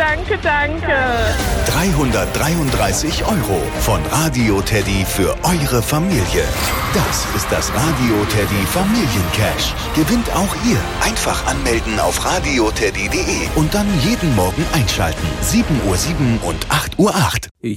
danke. 333 € von Radio Teddy für eure Familie. Das ist das Radio Teddy Familiencash. Gewinnt auch ihr. Einfach anmelden auf radioteddy.de und dann jeden Morgen einschalten. 7:07 und 8:08 Uhr.